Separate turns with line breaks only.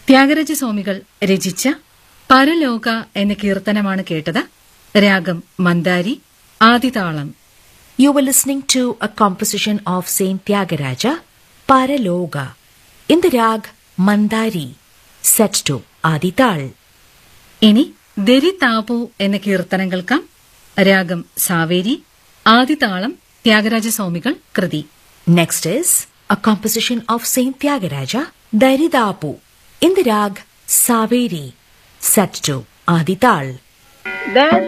ത്യാഗരാജസ്വാമികൾ രചിച്ച പരലോക എന്ന കീർത്തനമാണ് കേട്ടത്. രാഗം മന്ദാരി, ആദിതാളം.
You were listening to a composition of Saint Tyagaraja, Paraloga, in the rag Mandari, set to Adital.
ഇനി ദരി താപു എന്ന കീർത്തനം കേൾക്കാം. രാഗം സാവേരി, ആദിതാളം. ത്യാഗരാജസ്വാമികൾ കൃതി.
Next is a composition of Saint Tyagaraja, Daridapu, in the rag Saveri, set to Adital.